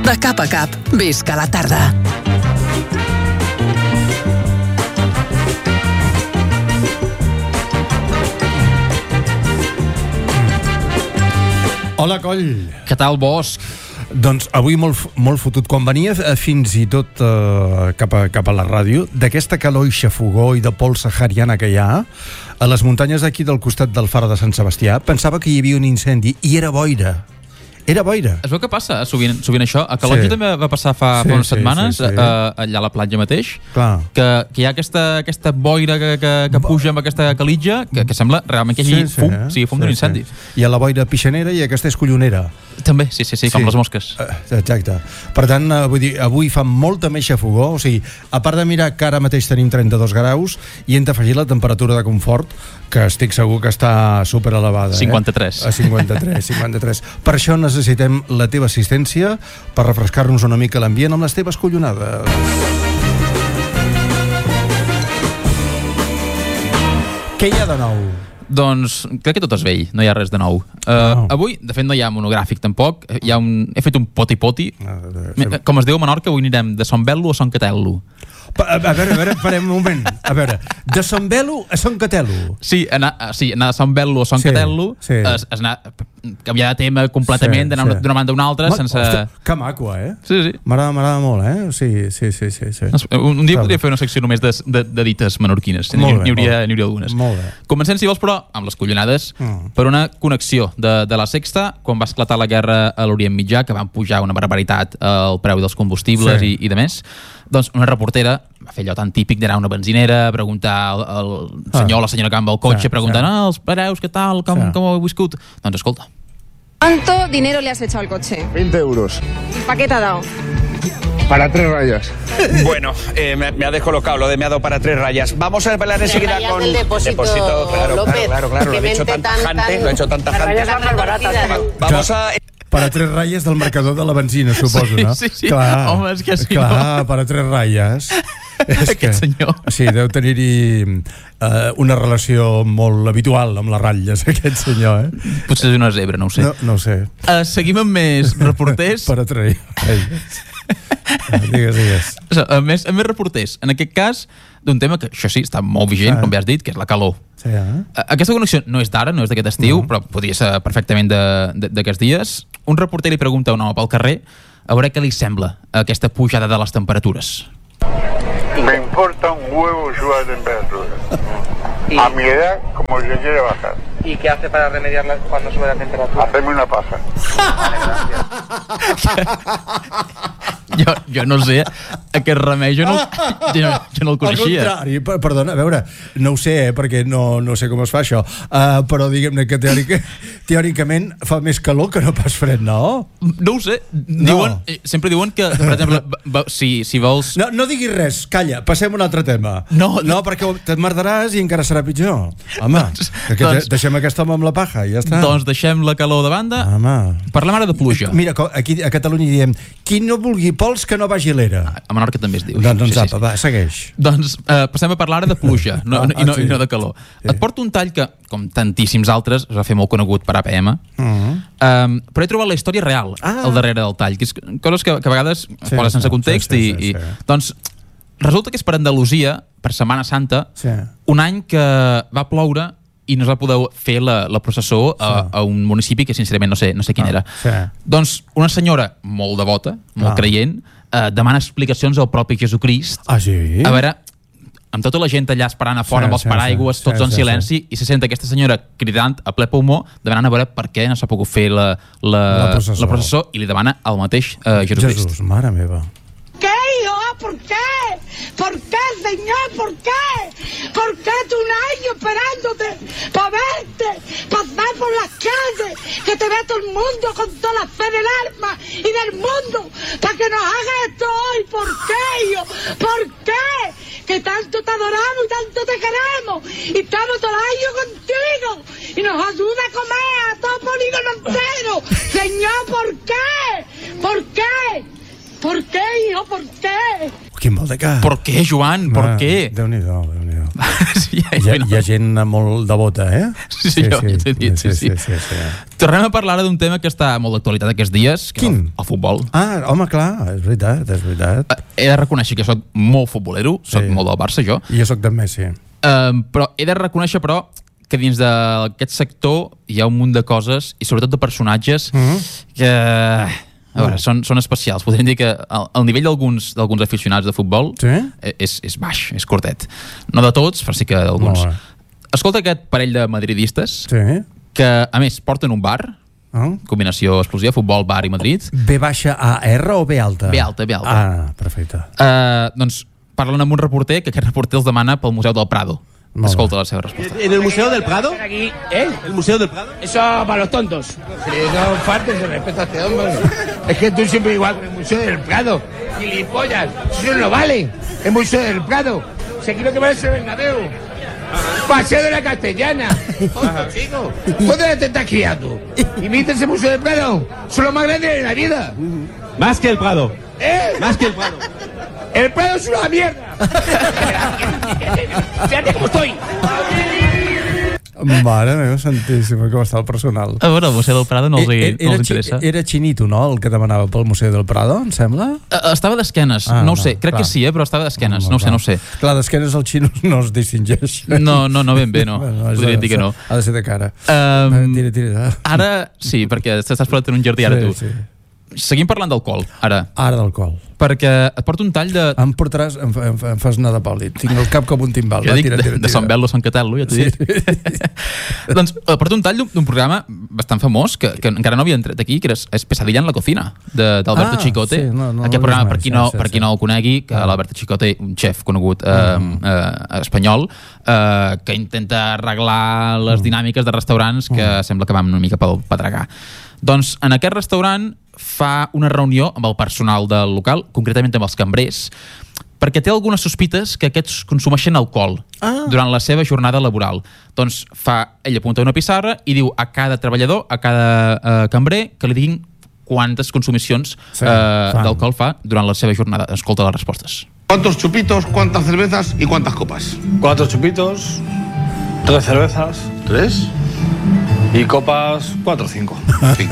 De cap a cap, visca la tarda. Hola, Coll. Què tal, Bosch? Doncs avui molt fotut. Quan venia fins i tot cap a la ràdio, d'aquesta calor i xafogó i de pols sahariana que hi ha, a les muntanyes d'aquí del costat del Far de Sant Sebastià, pensava que hi havia un incendi i era boira. Era boira. Es veu que passa sovint això. A Calonge també va passar fa unes setmanes, allà a la platja mateix, que hi ha aquesta boira que puja amb aquesta calitja que sembla realment que hi hagi fum d'un incendi. Hi ha la boira pixanera i aquesta és collonera. També, sí, com les mosques. Exacte. Per tant, vull dir, avui fa molta més xafogó, o sigui, a part de mirar que ara mateix tenim 32 graus i hem d'afegir la temperatura de confort, que estic segur que està super elevada. 53. A 53. Per això necessitem la teva assistència per refrescar-nos una mica l'ambient amb les teves collonades. Què hi ha de nou? Doncs crec que tot és vell, no hi ha res de nou. Avui, de fet, no hi ha monogràfic tampoc. He fet un poti-poti. Com es diu a Menorca, avui anirem de Son Bello a Son Catello. A veure, farem un moment. A veure, de Son Bello a Son Catello. Sí, anar de Son Bello a Son Catello és anar canviar de tema completament, d'anar d'una banda a una altra sense... Que maco, Sí. M'agrada molt, Sí. Un dia podria fer una secció només de dites menorquines. N'hi hauria algunes. Molt bé. Comencem, si vols, però, amb les collonades, per una connexió de la Sexta, quan va esclatar la guerra a l'Orient Mitjà, que van pujar una barbaritat el preu dels combustibles i de més. Doncs una reportera va fer allò tan típic d'anar a una benzinera, preguntar al senyor o la senyora que va amb el cotxe, preguntant els preus, què tal, com ho heu viscut? Doncs escolta. ¿Cuánto dinero le has echado al coche? 20 euros. ¿Para qué te ha dado? Para 3 rayas. Bueno, me ha descolocado lo de me ha dado para 3 rayas. Vamos a hablar enseguida con el depósito, claro, López. Lo he hecho tan tajante. Vamos a... Per a 3 ratlles del marcador de la benzina, suposo, no? Sí. Clar, home, és que sí. Clar, per a 3 ratlles. Aquest senyor. Sí, deu tenir-hi una relació molt habitual amb les ratlles, aquest senyor, Potser és una zebra, no ho sé. No ho sé. Seguim amb més reporters. Per a 3 ratlles. Digues. A més reporters. En aquest cas, d'un tema que, això sí, està molt vigent, com ja has dit, que és la calor. Sí, Aquesta connexió no és d'ara, no és d'aquest estiu, però podria ser perfectament d'aquests dies. Un reporter li pregunta a un home pel carrer a veure què li sembla aquesta pujada de les temperatures. Me importa un huevo suba la temperatura. A mi edad, como que quiere bajar. ¿Y qué hace para remediarla cuando sube la temperatura? Hacerme una paja. Jo no sé, aquest remei jo no el coneixia. Al contrari, perdona, a veure, no ho sé, perquè no sé com es fa això, però diguem-ne que teòricament fa més calor que no pas fred, no? No ho sé, sempre diuen que, per exemple, si vols... No diguis res, calla, passem a un altre tema. No, perquè te't merdaràs i encara serà pitjor. Home, deixem aquest home amb la paja i ja està. Doncs deixem la calor de banda. Parlem ara de pluja. Mira, aquí a Catalunya diem qui no vulgui pols que no vagi a l'era. A Menorca també es diu. Doncs apa, va, segueix. Doncs passem a parlar ara de pluja i no de calor. Et porto un tall que, com tantíssims altres, es va fer molt conegut per APM, però he trobat la història real al darrere del tall, que és coses que a vegades es posa sense context i doncs resulta que és per Andalusia, per Setmana Santa, un any que va ploure i no es va poder fer la processó a un municipi que sincerament no sé quin era. Doncs una senyora molt devota, molt creient, demana explicacions al propi Jesucrist. Ah, sí? A veure, amb tota la gent allà esperant a fora amb els paraigües, tots en silenci, i se sent aquesta senyora cridant a ple pulmó, demanant a veure per què no s'ha pogut fer la processó, i li demana el mateix Jesucrist. Jesús, mare meva. ¿Qué, hijo? ¿Por qué? ¿Por qué, señor? ¿Por qué? ¿Por qué tú un año esperándote para verte, pasar por las calles, que te ve todo el mundo con toda la fe del alma y del mundo, para que nos haga esto hoy? ¿Por qué, hijo? ¿Por qué? Que tanto te adoramos y tanto te queremos y estamos todo el año contigo y nos ayuda a comer a todo polígono entero. Señor, ¿por qué? ¿Por qué? ¿Por qué, hijo? ¿Por qué? Quin mal de cap. ¿Por qué, Joan? ¿Por qué? Déu-n'hi-do. Sí, hi ha gent molt devota, Sí. Tornem a parlar ara d'un tema que està molt d'actualitat aquests dies, que és el futbol. Home, clar, és veritat. He de reconèixer que soc molt futbolero, soc molt del Barça, jo. I jo soc de Messi. Però he de reconèixer, que dins d'aquest sector hi ha un munt de coses, i sobretot de personatges, que... A veure, són especials. Podríem dir que el nivell d'alguns aficionats de futbol és baix, és curtet. No de tots, però sí que d'alguns. Escolta aquest parell de madridistes que, a més, porten un bar, combinació explosiva, futbol, bar i Madrid. B-A-R o B-alta? B-alta. Ah, perfecte. Doncs parlen amb un reporter, que aquest reporter els demana pel Museu del Prado. Escolta la seva respuesta. ¿En el Museo del Prado? Aquí, ¿El Museo del Prado? Eso para los tontos. No faltes de respeto a este hombre. Es que tú siempre igual con el Museo del Prado. Gilipollas. Eso no vale. El Museo del Prado. Si aquí lo que vale es el Bernabéu. Paseo de la Castellana. Ojo, chico. ¿Dónde te estás criando? Imita ese Museo del Prado. Son los más grandes de la vida. Más que el Prado. Más que el Prado. El Prado es una mierda. Fíjate cómo estoy. Mare meva, santíssima, com està el personal. A veure, el Museu del Prado no els interessa. Era Chinito, no?, el que demanava pel Museu del Prado, em sembla? Estava d'esquenes, no ho sé. Crec que sí, però estava d'esquenes, no ho sé. Clar, d'esquenes el xino no es distingeix. No, ben bé, no. Podria dir que no. Ha de ser de cara. Tira. Ara, sí, perquè estàs posat en un jardí ara tu. Seguim parlant d'alcohol, ara. Ara d'alcohol. Perquè et porto un tall de... Em portaràs, em fas anar de pòlit. Tinc el cap com un timbal. Jo dic de Sant Bel o Sant Catello, ja t'ho dic. Doncs et porto un tall d'un programa bastant famós, que encara no havia entrat aquí, que és Pesadilla en la cocina, d'Alberto Chicote. Aquest programa, per qui no el conegui, que l'Alberto Chicote, un xef conegut espanyol, que intenta arreglar les dinàmiques de restaurants que sembla que van una mica pel pedregar. Doncs en aquest restaurant fa una reunió amb el personal del local, concretament amb els cambrers, perquè té algunes sospites que aquests consumeixen alcohol durant la seva jornada laboral. Doncs ell apunta una pissarra i diu a cada treballador, a cada cambrer, que li diguin quantes consumicions d'alcohol fa durant la seva jornada. Escolta les respostes. ¿Cuántos chupitos, cuántas cervezas y cuántas copas? 4 chupitos, 3 cervezas. ¿3? Y copas 4 o 5. 5.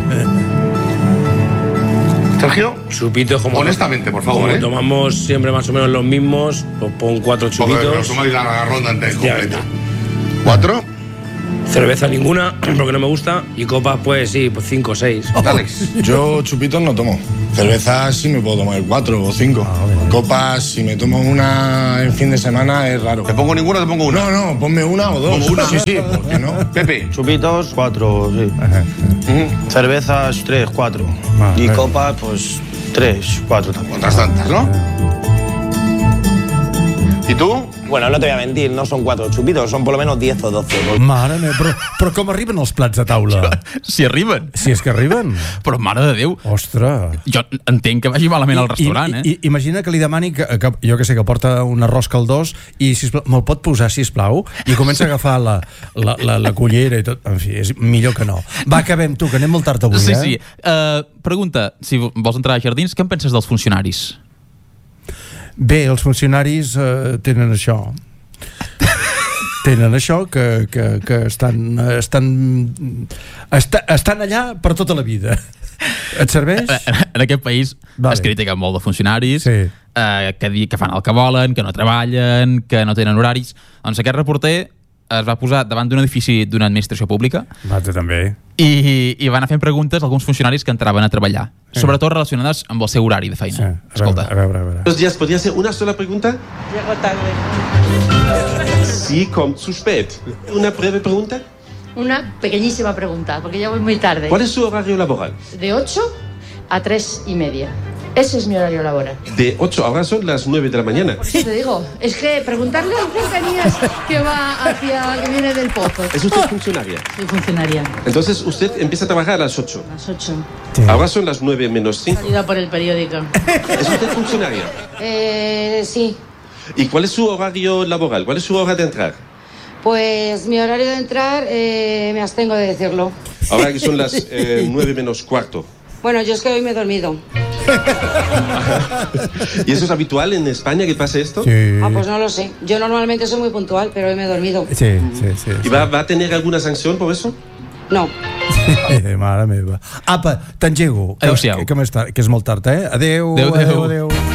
Sergio, chupitos como... Honestamente, por favor, como tomamos siempre más o menos los mismos, pues pon 4 chupitos. Porque sumáis la ronda entera completa. 4. Cerveza ninguna, porque no me gusta. Y copas, pues sí, pues 5 o 6. Alex. Yo chupitos no tomo. Cervezas sí me puedo tomar 4 o 5. Copas, si me tomo una en fin de semana, es raro. ¿Te pongo ninguna o te pongo una? No, ponme una o 2. ¿Pongo una? Sí, ¿por qué no? Pepe. Chupitos, 4, sí. Cervezas, 3, 4. Y copas, pues 3, 4 también. Otras tantas, ¿no? ¿Y tú? Bueno, no te voy a mentir, no son 4 chupitos, son por lo menos 10 o 12. Mare meva, però com arriben els plats de taula? Si arriben. Si és que arriben. Però mare de Déu. Ostres. Jo entenc que vagi malament al restaurant, Imagina que li demani que jo que sé, que porta un arròs caldós i, sisplau, me'l pot posar, sisplau? I comença a agafar la cullera i tot. En fi, és millor que no. Va, acabem, tu, que anem molt tard avui, Sí. Pregunta, si vols entrar a Jardins, què en penses dels funcionaris? Bé, els funcionaris tenen això. Tenen això que estan allà per tota la vida. Et serveix? En aquest país es critiquen molt de funcionaris, que fan el que volen, que no treballen, que no tenen horaris. Doncs aquest reporter es va posar davant d'un edifici d'una administració pública també i van anar fent preguntes a alguns funcionaris que entraven a treballar, sobretot relacionades amb el seu horari de feina. Escolta. A veure. Buenos días, ¿podría hacer una sola pregunta? Llego tarde. Sí, kommt zu spät. ¿Una breve pregunta? Una pequeñísima pregunta, porque ya voy muy tarde. ¿Cuál es su horario laboral? De 8 a 3:30. Ese es mi horario laboral. De 8, ahora son las 9 de la mañana. Sí, te digo, es que preguntarle a un cercanías que viene del pozo. ¿Es usted funcionaria? Soy funcionaria. Entonces usted empieza a trabajar a las 8. A las 8. Sí. Ahora son las 9 menos 5. Salida por el periódico. ¿Es usted funcionaria? Sí. ¿Y cuál es su horario laboral? ¿Cuál es su hora de entrar? Pues mi horario de entrar, me abstengo de decirlo. Ahora que son las 9 menos cuarto. Bueno, yo es que hoy me he dormido. ¿Y eso es habitual en España que pase esto? Sí. Ah, pues no lo sé. Yo normalmente soy muy puntual, pero hoy me he dormido. Sí. ¿Y va a tener alguna sanción por eso? No. Mare meva. Apa, t'engego. Adéu-siau. Que és molt tard, eh? Adéu. Adéu.